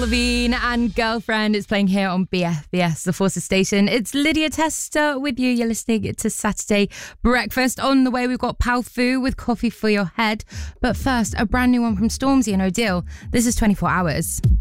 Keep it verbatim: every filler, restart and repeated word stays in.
Levine and Girlfriend. It's playing here on B F B S, the Forces Station. It's Lydia Tester with you. You're listening to Saturday Breakfast. On the way, we've got Pal Fu with Coffee for Your Head. But first, a brand new one from Stormzy and Odile. This is twenty-four hours.